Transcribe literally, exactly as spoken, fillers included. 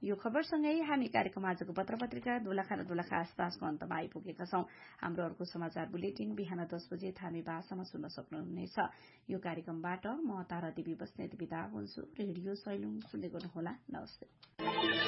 यो खबरसँगै हामी कार्यक्रम आजको पत्र पत्रिका दोलखा र दोलखा आसपासको अन्तमा आइपुगेका छौं। हाम्रो अर्को समाचार बुलेटिन बिहान दस बजे थामी भाषामा सुन्न सक्नुहुनेछ। यो कार्यक्रमबाट म तारा देवी बस्नेत बिदा हुन्छु। रेडियो सैलुङ सुन्दै गर्नुहोला। नमस्ते।